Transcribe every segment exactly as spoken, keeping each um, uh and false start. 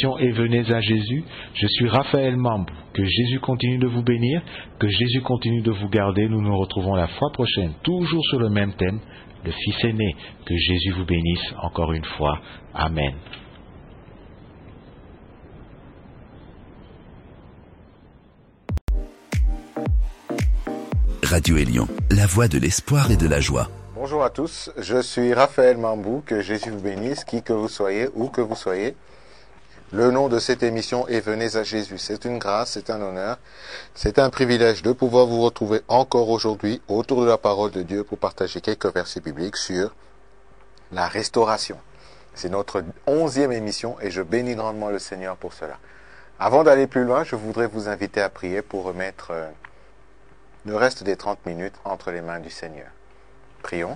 émission est Venez à Jésus. Je suis Raphaël Mambou. Que Jésus continue de vous bénir, que Jésus continue de vous garder. Nous nous retrouvons la fois prochaine, toujours sur le même thème, le Fils aîné. Que Jésus vous bénisse encore une fois. Amen. Radio Élion, la voix de l'espoir et de la joie. Bonjour à tous, je suis Raphaël Mambou, que Jésus vous bénisse, qui que vous soyez, où que vous soyez. Le nom de cette émission est Venez à Jésus. C'est une grâce, c'est un honneur, c'est un privilège de pouvoir vous retrouver encore aujourd'hui autour de la parole de Dieu pour partager quelques versets bibliques sur la restauration. C'est notre onzième émission et je bénis grandement le Seigneur pour cela. Avant d'aller plus loin, je voudrais vous inviter à prier pour remettre euh, le reste des trente minutes entre les mains du Seigneur. Prions.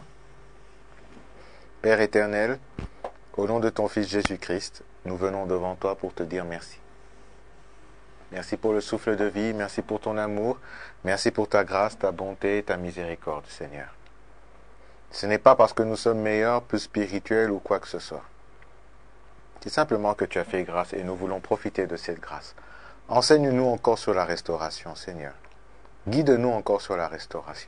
Père éternel, au nom de ton Fils Jésus-Christ, nous venons devant toi pour te dire merci. Merci pour le souffle de vie, merci pour ton amour, merci pour ta grâce, ta bonté et ta miséricorde, Seigneur. Ce n'est pas parce que nous sommes meilleurs, plus spirituels ou quoi que ce soit. C'est simplement que tu as fait grâce et nous voulons profiter de cette grâce. Enseigne-nous encore sur la restauration, Seigneur. Guide-nous encore sur la restauration,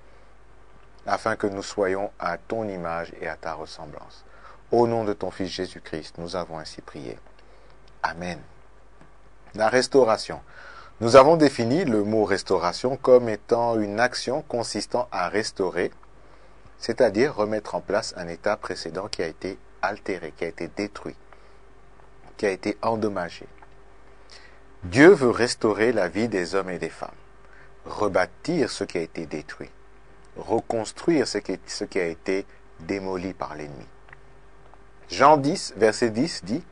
afin que nous soyons à ton image et à ta ressemblance. Au nom de ton Fils Jésus-Christ, nous avons ainsi prié. Amen. La restauration. Nous avons défini le mot restauration comme étant une action consistant à restaurer, c'est-à-dire remettre en place un état précédent qui a été altéré, qui a été détruit, qui a été endommagé. Dieu veut restaurer la vie des hommes et des femmes, rebâtir ce qui a été détruit, reconstruire ce qui, ce qui a été démoli par l'ennemi. Jean dix, verset dix dit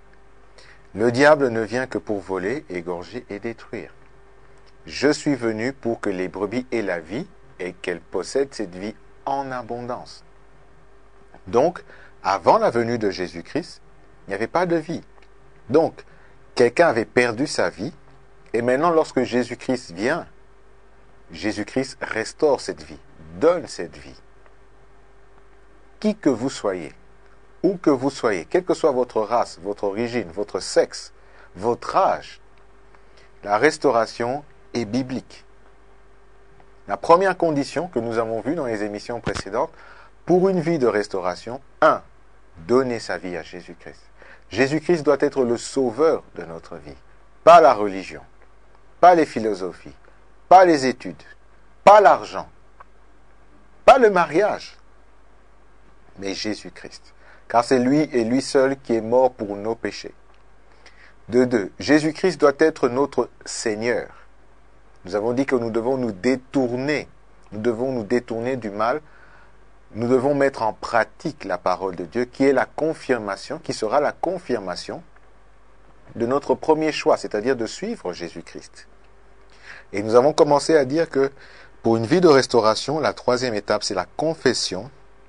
« Le diable ne vient que pour voler, égorger et détruire. Je suis venu pour que les brebis aient la vie et qu'elles possèdent cette vie en abondance. » Donc, avant la venue de Jésus-Christ, il n'y avait pas de vie. Donc, quelqu'un avait perdu sa vie et maintenant lorsque Jésus-Christ vient, Jésus-Christ restaure cette vie, donne cette vie. Qui que vous soyez, où que vous soyez, quelle que soit votre race, votre origine, votre sexe, votre âge, la restauration est biblique. La première condition que nous avons vue dans les émissions précédentes, pour une vie de restauration, un, donner sa vie à Jésus-Christ. Jésus-Christ doit être le sauveur de notre vie, pas la religion, pas les philosophies, pas les études, pas l'argent, pas le mariage, mais Jésus-Christ. Car c'est lui et lui seul qui est mort pour nos péchés. De deux, Jésus-Christ doit être notre Seigneur. Nous avons dit que nous devons nous détourner, nous devons nous détourner du mal, nous devons mettre en pratique la parole de Dieu qui est la confirmation, qui sera la confirmation de notre premier choix, c'est-à-dire de suivre Jésus-Christ. Et nous avons commencé à dire que pour une vie de restauration, la troisième étape, c'est la confession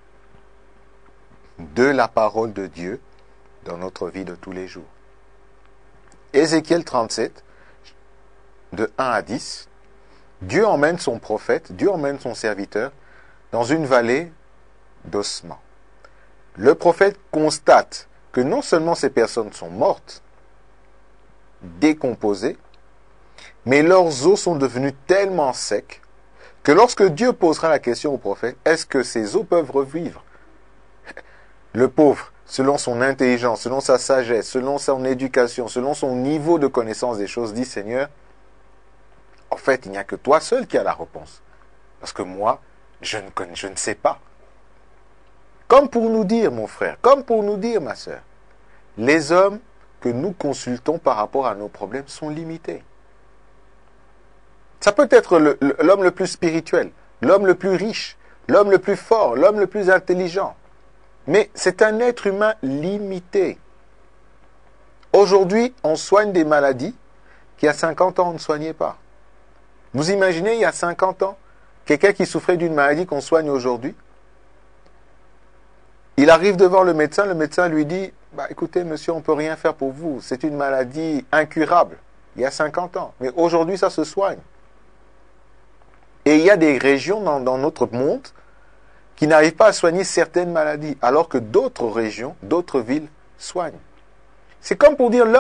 de la parole de Dieu dans notre vie de tous les jours. Ézéchiel trente-sept, de un à dix, Dieu emmène son prophète, Dieu emmène son serviteur dans une vallée d'ossements. Le prophète constate que non seulement ces personnes sont mortes, décomposées, mais leurs os sont devenus tellement secs que lorsque Dieu posera la question au prophète, est-ce que ces os peuvent revivre? Le pauvre, selon son intelligence, selon sa sagesse, selon son éducation, selon son niveau de connaissance des choses, dit Seigneur, en fait, il n'y a que toi seul qui as la réponse. Parce que moi, je ne, connais, je ne sais pas. Comme pour nous dire, mon frère, comme pour nous dire, ma sœur, les hommes que nous consultons par rapport à nos problèmes sont limités. Ça peut être le, le, l'homme le plus spirituel, l'homme le plus riche, l'homme le plus fort, l'homme le plus intelligent. Mais c'est un être humain limité. Aujourd'hui, on soigne des maladies qu'il y a cinquante ans, on ne soignait pas. Vous imaginez, il y a cinquante ans, quelqu'un qui souffrait d'une maladie qu'on soigne aujourd'hui, il arrive devant le médecin, le médecin lui dit bah, « Écoutez, monsieur, on ne peut rien faire pour vous. C'est une maladie incurable. » Il y a cinquante ans. Mais aujourd'hui, ça se soigne. Et il y a des régions dans, dans notre monde qui n'arrivent pas à soigner certaines maladies, alors que d'autres régions, d'autres villes soignent. C'est comme pour dire